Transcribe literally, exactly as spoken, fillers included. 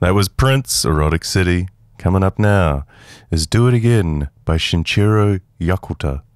That was Prince, Erotic City. Coming up now is Do It Again by Shinichiro Yokota.